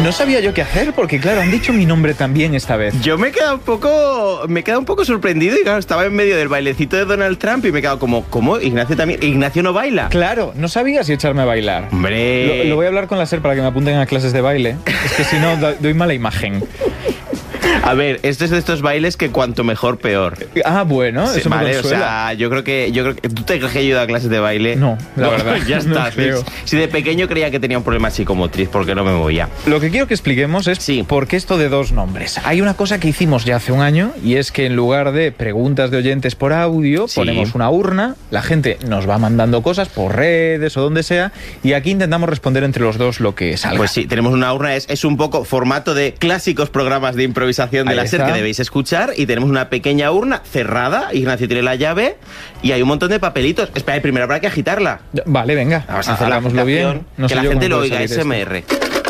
No sabía yo qué hacer porque, claro, han dicho mi nombre también esta vez. Yo me he quedado un poco sorprendido y claro, estaba en medio del bailecito de Donald Trump y me he quedado como, ¿cómo? Ignacio también. ¿Ignacio no baila? Claro, no sabía si echarme a bailar. Hombre. Lo voy a hablar con la SER para que me apunten a clases de baile. Es que si no, doy mala imagen. A ver, este es de estos bailes que cuanto mejor, peor. Ah, bueno, Sí, eso vale, me consuela. o sea, yo creo que ¿tú te crees que he ido a clases de baile? No, la verdad. Ya no está. creo. Si de pequeño creía que tenía un problema psicomotriz, porque no me movía. Lo que quiero que expliquemos es por qué esto de dos nombres. Hay una cosa que hicimos ya hace un año y es que en lugar de preguntas de oyentes por audio, ponemos una urna, la gente nos va mandando cosas por redes o donde sea y aquí intentamos responder entre los dos lo que salga. Pues sí, tenemos una urna, es un poco formato de clásicos programas de improvisación de la SER que debéis escuchar y tenemos una pequeña urna cerrada, Ignacio tiene la llave y hay un montón de papelitos. Espera, primero habrá que agitarla. Vale, venga, vamos a hacer hagámoslo bien. No que sé la yo gente cómo lo puede oiga, salir SMR.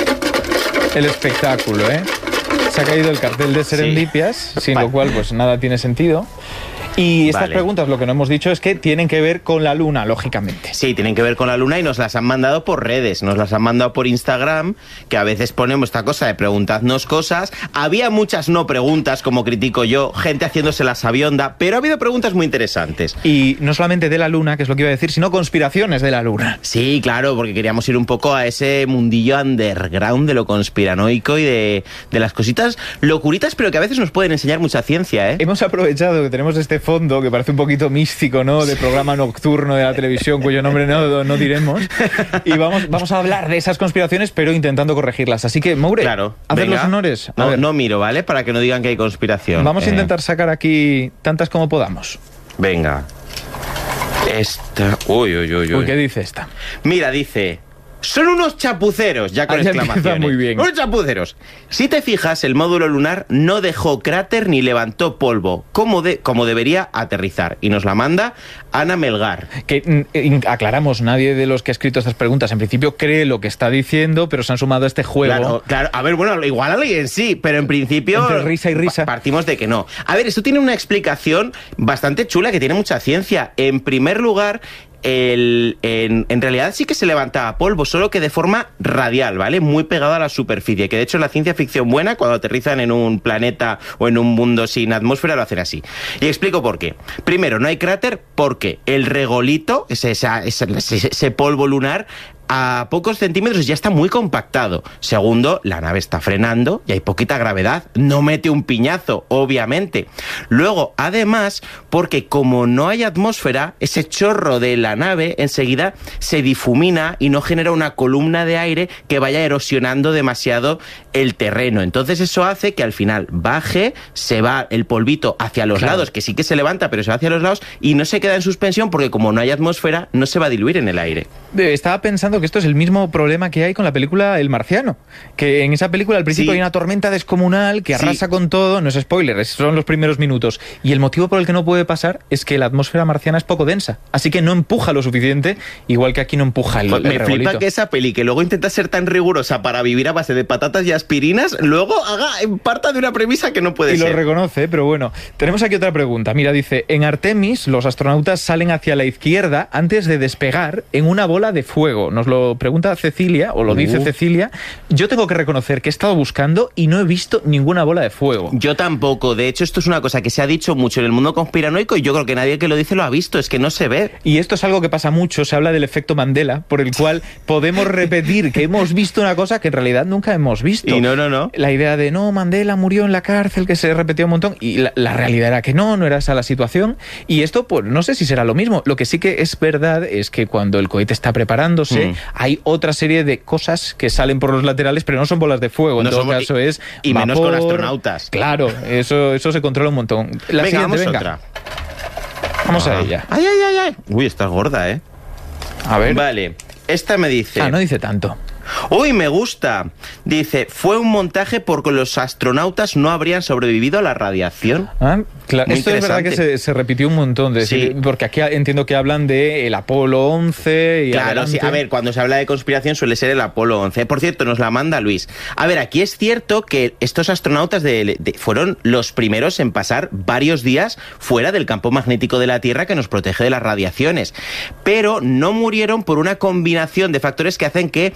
El espectáculo, ¿eh? Se ha caído el cartel de Serendipias, sin lo cual pues nada tiene sentido. Y estas preguntas, lo que no hemos dicho es que tienen que ver con la luna, lógicamente. Sí, tienen que ver con la luna y nos las han mandado por redes, nos las han mandado por Instagram, que a veces ponemos esta cosa de preguntadnos cosas. Había muchas no preguntas, como critico yo, gente haciéndose la sabionda, pero ha habido preguntas muy interesantes. Y no solamente de la luna, que es lo que iba a decir, sino conspiraciones de la luna. Sí, claro, porque queríamos ir un poco a ese mundillo underground de lo conspiranoico y de las cositas locuritas, pero que a veces nos pueden enseñar mucha ciencia, ¿eh? Hemos aprovechado que tenemos este fondo que parece un poquito místico, ¿no? De programa nocturno de la televisión, cuyo nombre no diremos. Y vamos a hablar de esas conspiraciones, pero intentando corregirlas. Así que, Moure, haz los honores. No miro, ¿vale? Para que no digan que hay conspiración. Vamos a intentar sacar aquí tantas como podamos. Venga. Esta... Uy. ¿Qué dice esta? Mira, dice... Son unos chapuceros, ya con exclamaciones. Muy bien. Unos chapuceros. Si te fijas, el módulo lunar no dejó cráter ni levantó polvo, como debería aterrizar. Y nos la manda Ana Melgar. Que aclaramos, nadie de los que ha escrito estas preguntas en principio cree lo que está diciendo, pero se han sumado a este juego. Claro. A ver, bueno, igual alguien sí, pero en principio... Entre risa y risa. Partimos de que no. A ver, esto tiene una explicación bastante chula, que tiene mucha ciencia. En primer lugar... en realidad sí que se levantaba polvo, solo que de forma radial, ¿vale? Muy pegado a la superficie, que de hecho en la ciencia ficción buena, cuando aterrizan en un planeta o en un mundo sin atmósfera, lo hacen así. Y explico por qué. Primero, no hay cráter porque el regolito, ese polvo lunar, a pocos centímetros ya está muy compactado. Segundo, la nave está frenando y hay poquita gravedad. No mete un piñazo, obviamente. Luego, además, porque como no hay atmósfera, ese chorro de la nave enseguida se difumina y no genera una columna de aire que vaya erosionando demasiado el terreno. Entonces eso hace que al final baje, se va el polvito hacia los lados, que sí que se levanta, pero se va hacia los lados y no se queda en suspensión porque como no hay atmósfera, no se va a diluir en el aire. Estaba pensando que esto es el mismo problema que hay con la película El Marciano, que en esa película al principio hay una tormenta descomunal que arrasa con todo, no es spoiler, son los primeros minutos, y el motivo por el que no puede pasar es que la atmósfera marciana es poco densa, así que no empuja lo suficiente, igual que aquí no empuja el Me regolito. flipa que esa peli, que luego intenta ser tan rigurosa para vivir a base de patatas y aspirinas, luego parta de una premisa que no puede ser. Y lo reconoce, pero bueno, tenemos aquí otra pregunta. Mira, dice, en Artemis los astronautas salen hacia la izquierda antes de despegar en una bola de fuego. Nos lo pregunta Cecilia, o lo dice Cecilia. Yo tengo que reconocer que he estado buscando y no he visto ninguna bola de fuego. Yo tampoco. De hecho, esto es una cosa que se ha dicho mucho en el mundo conspiranoico y yo creo que nadie que lo dice lo ha visto. Es que no se ve. Y esto es algo que pasa mucho. Se habla del efecto Mandela, por el cual podemos repetir que hemos visto una cosa que en realidad nunca hemos visto. Y no. La idea de, no, Mandela murió en la cárcel, que se repetía un montón. Y la realidad era que no era esa la situación. Y esto, pues, no sé si será lo mismo. Lo que sí que es verdad es que cuando el cohete está preparándose, hay otra serie de cosas que salen por los laterales, pero no son bolas de fuego. En todo caso es y vapor, menos con astronautas. Claro, eso se controla un montón. Venga, otra. Vamos a ella. Ay. Uy, estás gorda, ¿eh? A ver. Vale, esta me dice... no dice tanto. Uy, me gusta. Dice, fue un montaje porque los astronautas no habrían sobrevivido a la radiación. Claro. Esto es verdad que se repitió un montón, porque aquí entiendo que hablan de el Apolo 11 y claro, sí. A ver, cuando se habla de conspiración suele ser el Apolo 11. Por cierto, nos la manda Luis. A ver, aquí es cierto que estos astronautas fueron los primeros en pasar varios días fuera del campo magnético de la Tierra que nos protege de las radiaciones. Pero no murieron por una combinación de factores que hacen que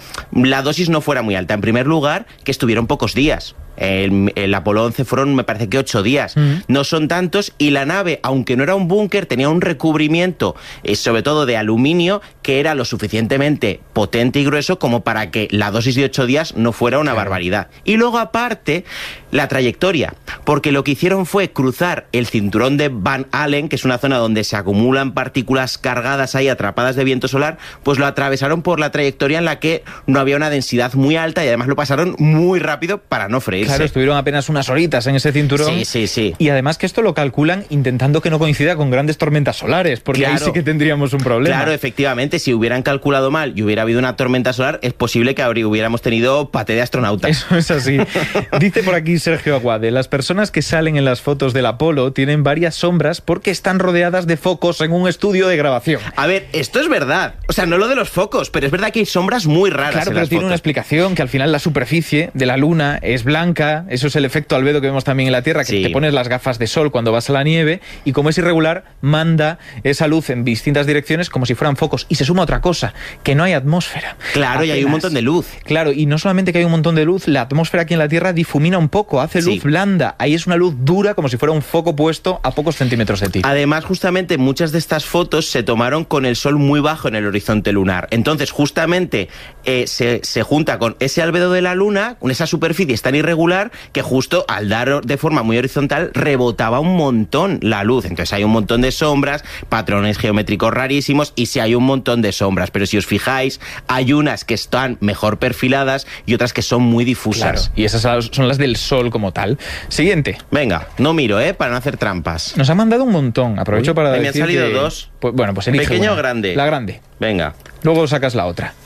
la dosis no fuera muy alta. En primer lugar, que estuvieron pocos días. El Apolo 11 fueron, me parece que 8 días. No son tantos, y la nave, aunque no era un búnker, tenía un recubrimiento, sobre todo de aluminio, que era lo suficientemente potente y grueso como para que la dosis de 8 días no fuera una barbaridad. Y luego, aparte, la trayectoria, porque lo que hicieron fue cruzar el cinturón de Van Allen, que es una zona donde se acumulan partículas cargadas ahí, atrapadas de viento solar, pues lo atravesaron por la trayectoria en la que no había una densidad muy alta, y además lo pasaron muy rápido para no freírse. Claro, estuvieron apenas unas horitas en ese cinturón. Sí. Y además que esto lo calculan intentando que no coincida con grandes tormentas solares, porque ahí sí que tendríamos un problema. Claro, efectivamente, si hubieran calculado mal y hubiera habido una tormenta solar, es posible que hubiéramos tenido paté de astronauta. Eso es así. Dice por aquí Sergio Aguade, las personas que salen en las fotos del Apolo tienen varias sombras porque están rodeadas de focos en un estudio de grabación. A ver, esto es verdad. O sea, no lo de los focos, pero es verdad que hay sombras muy raras. Claro, en pero las tiene fotos. una explicación, que al final la superficie de la Luna es blanca. Eso es el efecto albedo que vemos también en la Tierra, que te pones las gafas de sol cuando vas a la nieve, y como es irregular, manda esa luz en distintas direcciones como si fueran focos. Y se suma otra cosa, que no hay atmósfera. Claro, apenas. Y hay un montón de luz. Claro, y no solamente que hay un montón de luz, la atmósfera aquí en la Tierra difumina un poco, hace luz blanda. Ahí es una luz dura, como si fuera un foco puesto a pocos centímetros de ti. Además, justamente, muchas de estas fotos se tomaron con el sol muy bajo en el horizonte lunar. Entonces, justamente, se junta con ese albedo de la Luna, con esa superficie tan irregular, que justo al dar de forma muy horizontal rebotaba un montón la luz. Entonces hay un montón de sombras, patrones geométricos rarísimos, y sí hay un montón de sombras, pero si os fijáis, hay unas que están mejor perfiladas y otras que son muy difusas. Claro, y esas son las del sol como tal. Siguiente. Venga, no miro, para no hacer trampas. Nos ha mandado un montón. Aprovecho para decir me han salido dos. Pues, bueno, pues elige ¿Pequeña una. o grande? La grande. Venga. Luego sacas la otra.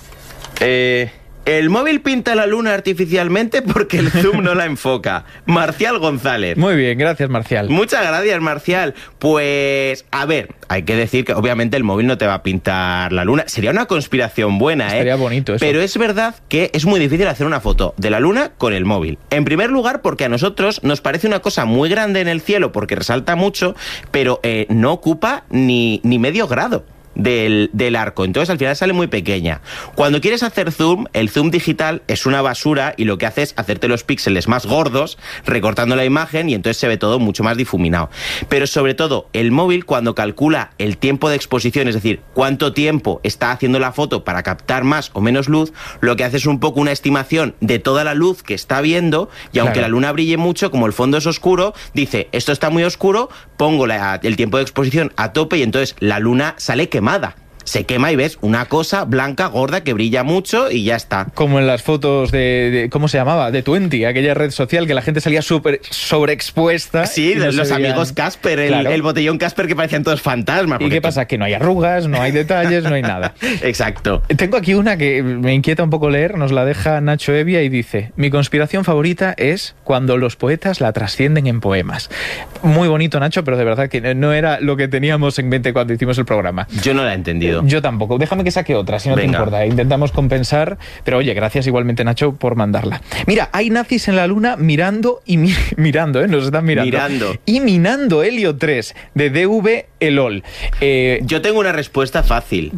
El móvil pinta la luna artificialmente porque el zoom no la enfoca. Marcial González. Muy bien, gracias, Marcial. Muchas gracias, Marcial. Pues, a ver, hay que decir que obviamente el móvil no te va a pintar la luna. Sería una conspiración buena, Estaría bonito eso. Pero es verdad que es muy difícil hacer una foto de la luna con el móvil. En primer lugar, porque a nosotros nos parece una cosa muy grande en el cielo, porque resalta mucho, pero no ocupa ni medio grado del arco, entonces al final sale muy pequeña. Cuando quieres hacer zoom, el zoom digital es una basura, y lo que hace es hacerte los píxeles más gordos, recortando la imagen, y entonces se ve todo mucho más difuminado. Pero sobre todo, el móvil, cuando calcula el tiempo de exposición, es decir, cuánto tiempo está haciendo la foto para captar más o menos luz, lo que hace es un poco una estimación de toda la luz que está viendo, y aunque la luna brille mucho, como el fondo es oscuro, dice, esto está muy oscuro, pongo el tiempo de exposición a tope, y entonces la luna sale quemada. Se quema y ves una cosa blanca, gorda, que brilla mucho, y ya está. Como en las fotos de ¿cómo se llamaba? De Twenty, aquella red social que la gente salía súper sobreexpuesta. Sí, no los amigos Casper, el botellón Casper, que parecían todos fantasmas. ¿Y qué pasa? Que no hay arrugas, no hay detalles, no hay nada. Exacto. Tengo aquí una que me inquieta un poco leer, nos la deja Nacho Evia y dice: mi conspiración favorita es cuando los poetas la trascienden en poemas. Muy bonito, Nacho, pero de verdad que no era lo que teníamos en mente cuando hicimos el programa. Yo no la he entendido. Yo tampoco. Déjame que saque otra, si no te importa. Intentamos compensar, pero oye, gracias igualmente, Nacho, por mandarla. Mira, hay nazis en la Luna mirando y mirando, nos están mirando. Y minando Helio 3 de DV Elol. Yo tengo una respuesta fácil.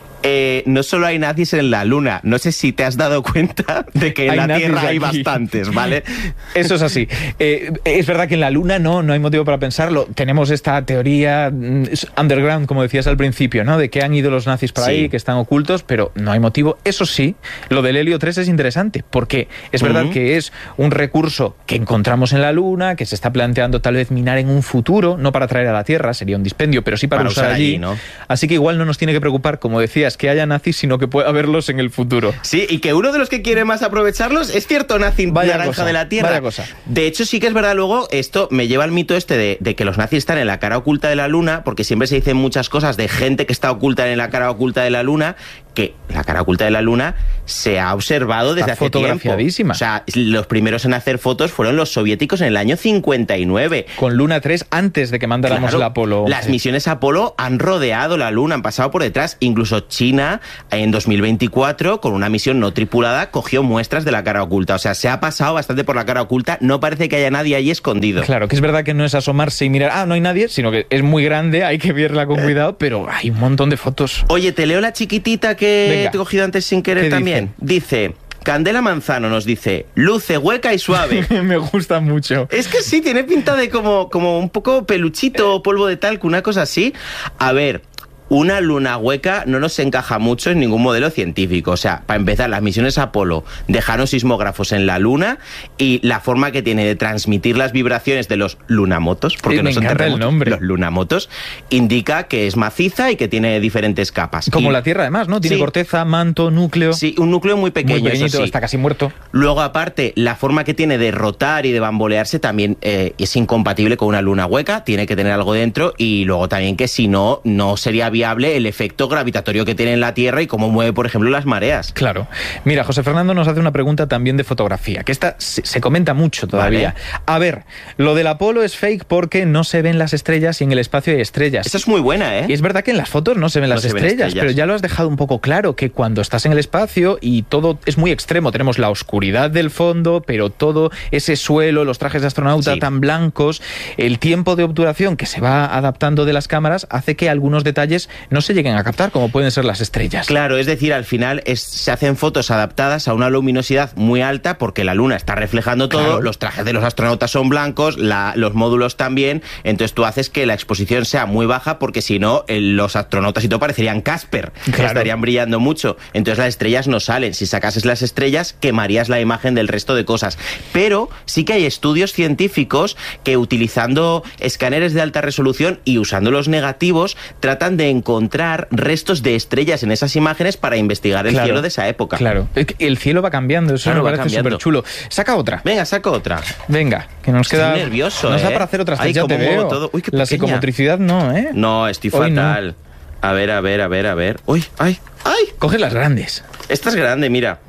No solo hay nazis en la Luna, no sé si te has dado cuenta de que en la Tierra hay bastantes, ¿vale? Eso es así. Es verdad que en la Luna no hay motivo para pensarlo. Tenemos esta teoría underground, como decías al principio, ¿no? De que han ido los nazis por ahí, que están ocultos, pero no hay motivo. Eso sí, lo del Helio 3 es interesante, porque es verdad que es un recurso que encontramos en la Luna, que se está planteando tal vez minar en un futuro, no para traer a la Tierra, sería un dispendio, pero sí para usar allí, ¿no? Así que igual no nos tiene que preocupar, como decías, que haya nazis, sino que pueda haberlos en el futuro. Sí, y que uno de los que quiere más aprovecharlos es cierto nazi naranja de la Tierra. Vaya cosa. De hecho, sí que es verdad, luego, esto me lleva al mito este de que los nazis están en la cara oculta de la Luna, porque siempre se dicen muchas cosas de gente que está oculta en la cara oculta de la Luna, que la cara oculta de la Luna se ha observado desde hace tiempo. O sea, los primeros en hacer fotos fueron los soviéticos en el año 59. Con Luna 3, antes de que mandáramos el Apolo 11. Las misiones Apolo han rodeado la Luna, han pasado por detrás. Incluso China, en 2024, con una misión no tripulada, cogió muestras de la cara oculta. O sea, se ha pasado bastante por la cara oculta. No parece que haya nadie ahí escondido. Claro, que es verdad que no es asomarse y mirar, no hay nadie, sino que es muy grande, hay que verla con cuidado, pero hay un montón de fotos. Oye, te leo la chiquitita que te he cogido antes sin querer también. Dice: Candela Manzano nos dice, luce hueca y suave. Me gusta mucho. Es que sí, tiene pinta de como un poco peluchito, polvo de talco, una cosa así. A ver, una luna hueca no nos encaja mucho en ningún modelo científico. O sea, para empezar, las misiones Apolo dejaron sismógrafos en la luna y la forma que tiene de transmitir las vibraciones de los lunamotos, porque no son terremotos, los lunamotos, indica que es maciza y que tiene diferentes capas. Como la Tierra, además, ¿no? Tiene corteza, manto, núcleo. Sí, un núcleo muy pequeño, muy pequeñito, eso sí. Está casi muerto. Luego, aparte, la forma que tiene de rotar y de bambolearse también es incompatible con una luna hueca, tiene que tener algo dentro, y luego también que si no, no sería viable el efecto gravitatorio que tiene en la Tierra y cómo mueve, por ejemplo, las mareas. Claro. Mira, José Fernando nos hace una pregunta también de fotografía, que esta se comenta mucho todavía. Vale. A ver, lo del Apolo es fake porque no se ven las estrellas y en el espacio hay estrellas. Esa es muy buena, ¿eh? Y es verdad que en las fotos no se ven las estrellas, pero ya lo has dejado un poco claro, que cuando estás en el espacio y todo es muy extremo, tenemos la oscuridad del fondo, pero todo ese suelo, los trajes de astronauta tan blancos, el tiempo de obturación que se va adaptando de las cámaras hace que algunos detalles no se lleguen a captar, como pueden ser las estrellas. Claro, es decir, al final se hacen fotos adaptadas a una luminosidad muy alta porque la luna está reflejando todo, los trajes de los astronautas son blancos, los módulos también, entonces tú haces que la exposición sea muy baja porque si no, los astronautas y todo parecerían Casper, estarían brillando mucho, entonces las estrellas no salen. Si sacases las estrellas, quemarías la imagen del resto de cosas. Pero sí que hay estudios científicos que utilizando escáneres de alta resolución y usando los negativos tratan de encontrar restos de estrellas en esas imágenes para investigar el cielo de esa época. Claro, el cielo va cambiando, eso me parece súper chulo. Saca otra. Venga, saca otra. Venga, que nos queda... Estoy nervioso, Nos da para hacer otras. Ya te veo. Todo. Uy, qué la psicomotricidad no, ¿eh? No, estoy fatal. No. A ver. Uy, ay. Coge las grandes. Esta es grande, mira.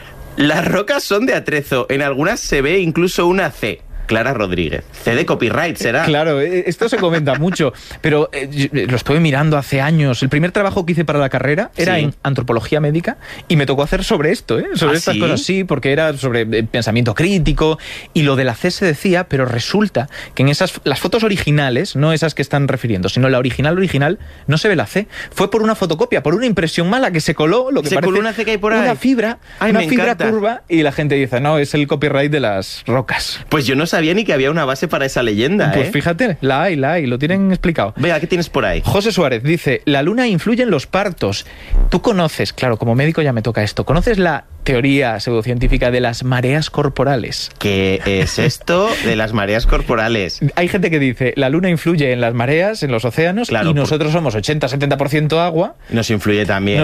Las rocas son de atrezo. En algunas se ve incluso una C. Clara Rodríguez. C de copyright, ¿será? Claro, esto se comenta mucho, pero lo estuve mirando hace años. El primer trabajo que hice para la carrera era en antropología médica y me tocó hacer sobre esto, sobre estas cosas, porque era sobre pensamiento crítico y lo de la C se decía, pero resulta que en las fotos originales, no esas que están refiriendo, sino la original, no se ve la C. Fue por una fotocopia, por una impresión mala que se coló, lo que parece coló una C que hay por ahí. Una fibra curva y la gente dice, no, es el copyright de las rocas. Pues yo no sabía ni que había una base para esa leyenda. Pues fíjate, la hay, lo tienen explicado. Vea, ¿qué tienes por ahí? José Suárez dice, la luna influye en los partos. Tú conoces, claro, como médico ya me toca esto, ¿conoces la teoría pseudocientífica de las mareas corporales? ¿Qué es esto de las mareas corporales? Hay gente que dice, la luna influye en las mareas, en los océanos, y nosotros somos 80-70% agua. Nos influye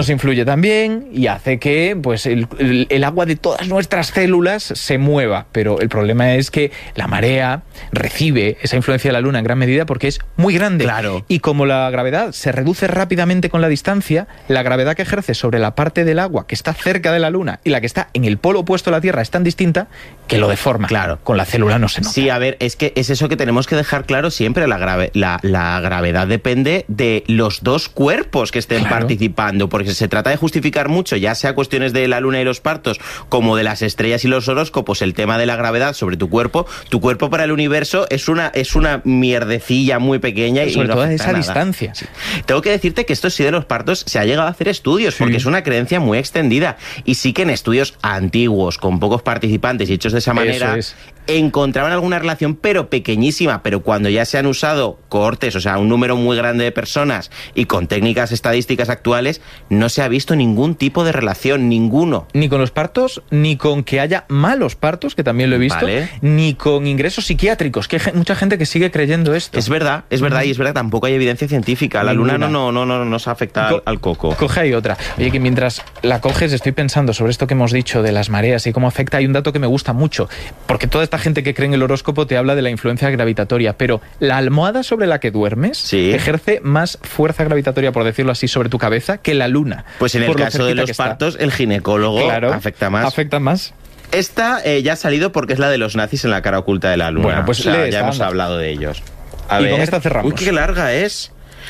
también. Y hace que pues el agua de todas nuestras células se mueva. Pero el problema es que la marea recibe esa influencia de la luna en gran medida porque es muy grande. Claro. Y como la gravedad se reduce rápidamente con la distancia, la gravedad que ejerce sobre la parte del agua que está cerca de la luna y la que está en el polo opuesto a la Tierra es tan distinta que lo deforma. Claro. Con la célula no se nota. Sí, a ver, es que es eso que tenemos que dejar claro siempre. La gravedad depende de los dos cuerpos que estén participando, porque se trata de justificar mucho, ya sea cuestiones de la luna y los partos, como de las estrellas y los horóscopos, el tema de la gravedad sobre tu cuerpo. Tu cuerpo para el universo es una mierdecilla muy pequeña y sobre no todo a afecta esa nada. distancia. Sí. Tengo que decirte que esto sí de los partos se ha llegado a hacer estudios, porque es una creencia muy extendida, y sí que en estudios antiguos, con pocos participantes y hechos de esa manera, encontraban alguna relación, pero pequeñísima. Pero cuando ya se han usado cohortes, o sea, un número muy grande de personas y con técnicas estadísticas actuales, no se ha visto ningún tipo de relación, ninguno. Ni con los partos, ni con que haya malos partos, que también lo he visto, ni con ingresos psiquiátricos, que hay mucha gente que sigue creyendo esto. Es verdad, y es verdad, tampoco hay evidencia científica. La luna no nos afecta al coco. Coge ahí otra. Oye, que mientras la coges estoy pensando sobre esto que hemos dicho de las mareas y cómo afecta. Hay un dato que me gusta mucho, porque toda esta gente que cree en el horóscopo te habla de la influencia gravitatoria, pero la almohada sobre la que duermes ejerce más fuerza gravitatoria, por decirlo así, sobre tu cabeza que la luna. Pues en el caso de los partos, el ginecólogo afecta más. Afecta más. Esta ya ha salido porque es la de los nazis en la cara oculta de la luna. Bueno, pues ya hemos hablado de ellos. A ver. Con esta cerramos. Uy, qué larga es.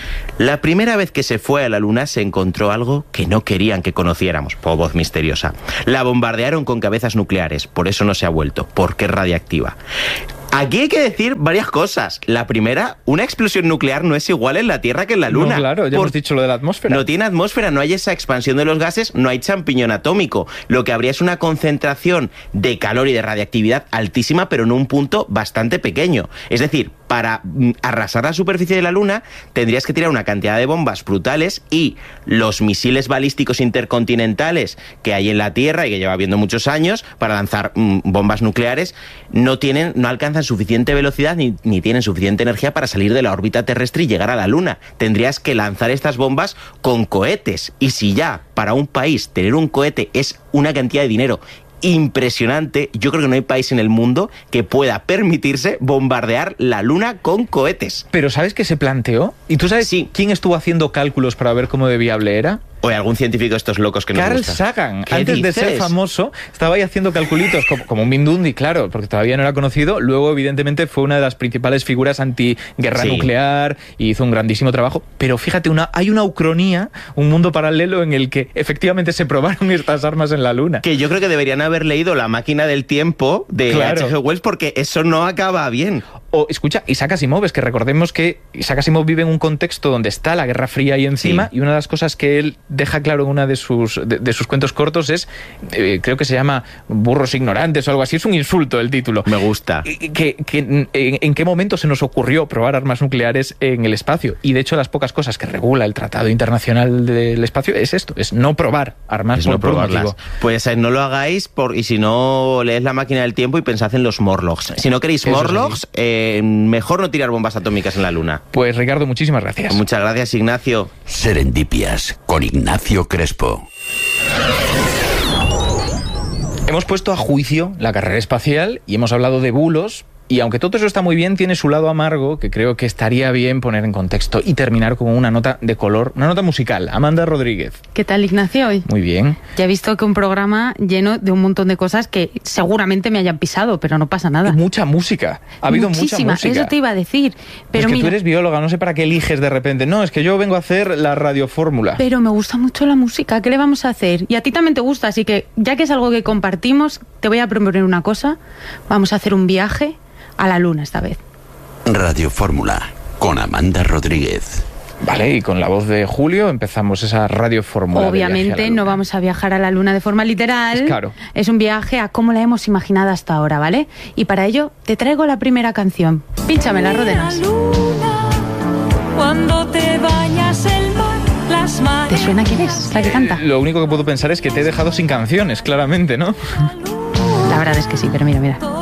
La primera vez que se fue a la luna se encontró algo que no querían que conociéramos. Voz misteriosa. La bombardearon con cabezas nucleares, por eso no se ha vuelto, porque es radiactiva. Aquí hay que decir varias cosas. La primera, una explosión nuclear no es igual en la Tierra que en la Luna. No, claro, ya hemos dicho lo de la atmósfera. No tiene atmósfera, no hay esa expansión de los gases, no hay champiñón atómico. Lo que habría es una concentración de calor y de radiactividad altísima, pero en un punto bastante pequeño. Es decir, para arrasar la superficie de la Luna tendrías que tirar una cantidad de bombas brutales y los misiles balísticos intercontinentales que hay en la Tierra y que lleva habiendo muchos años para lanzar bombas nucleares no alcanzan suficiente velocidad ni tienen suficiente energía para salir de la órbita terrestre y llegar a la Luna. Tendrías que lanzar estas bombas con cohetes, y si ya para un país tener un cohete es una cantidad de dinero impresionante, yo creo que no hay país en el mundo que pueda permitirse bombardear la Luna con cohetes. Pero ¿sabes qué se planteó? ¿Y tú sabes quién estuvo haciendo cálculos para ver cómo de viable era? O algún científico de estos locos que nos Carl gusta. Sagan, antes de ser famoso, estaba ahí haciendo calculitos como un Mindundi, claro, porque todavía no era conocido. Luego, evidentemente, fue una de las principales figuras anti-guerra nuclear y hizo un grandísimo trabajo. Pero fíjate, hay una ucronía, un mundo paralelo en el que efectivamente se probaron estas armas en la Luna. Que yo creo que deberían haber leído La máquina del tiempo de H.G. Wells, porque eso no acaba bien. O, escucha, Isaac Asimov, es que recordemos que Isaac Asimov vive en un contexto donde está la Guerra Fría ahí encima, y una de las cosas que él deja claro en una de sus cuentos cortos es, creo que se llama Burros Ignorantes o algo así, es un insulto el título. Me gusta. ¿En qué momento se nos ocurrió probar armas nucleares en el espacio? Y de hecho las pocas cosas que regula el Tratado Internacional del Espacio es esto, es no probar armas. Es no probarlas. Pues no lo hagáis, y si no lees La máquina del tiempo y pensad en los Morlocks. Si no queréis Morlocks, mejor no tirar bombas atómicas en la Luna. Pues Ricardo, muchísimas gracias. Muchas gracias, Ignacio. Serendipias con Ignacio Crespo. Hemos puesto a juicio la carrera espacial y hemos hablado de bulos. Y aunque todo eso está muy bien, tiene su lado amargo, que creo que estaría bien poner en contexto y terminar con una nota de color, una nota musical. Amanda Rodríguez. ¿Qué tal, Ignacio, hoy? Muy bien. Ya he visto que un programa lleno de un montón de cosas que seguramente me hayan pisado, pero no pasa nada. Y mucha música. Ha habido mucha música. Eso te iba a decir. Pero es que mira, tú eres bióloga, no sé para qué eliges de repente. No, es que yo vengo a hacer la radiofórmula. Pero me gusta mucho la música, ¿qué le vamos a hacer? Y a ti también te gusta, así que ya que es algo que compartimos, te voy a proponer una cosa. Vamos a hacer un viaje a la Luna esta vez. Radiofórmula con Amanda Rodríguez. Vale, y con la voz de Julio empezamos esa radiofórmula. Obviamente no vamos a viajar a la Luna de forma literal. Claro. Es un viaje a cómo la hemos imaginado hasta ahora, ¿vale? Y para ello te traigo la primera canción. Pínchamela, Rodenas. Cuando te bañas el mar, las mareas. ¿Te suena quién es la que canta? Lo único que puedo pensar es que te he dejado sin canciones, claramente, ¿no? La verdad es que sí, pero mira.